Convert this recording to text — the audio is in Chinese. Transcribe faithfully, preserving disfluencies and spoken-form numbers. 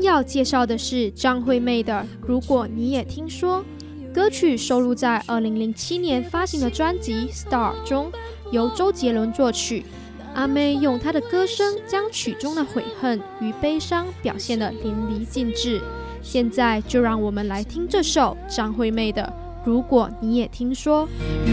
要介绍的是张惠妹的《如果你也听说》，歌曲收录在二零零七年发行的专辑《Star》中，由周杰伦作曲。阿妹用她的歌声将曲中的悔恨与悲伤表现得淋漓尽致。现在就让我们来听这首张惠妹的《如果你也听说》。